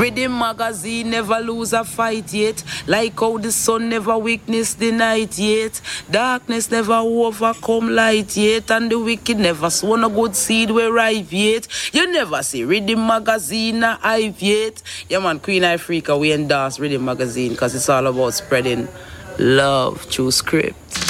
Rhythm magazine never lose a fight yet. Like how the sun never weakness the night yet. Darkness never overcome light yet. And the wicked never sown a good seed where ripe yet. You never see Rhythm magazine a hype yet. Yeah man, Queen Ifrica, we endorse Rhythm magazine because it's all about spreading love through script.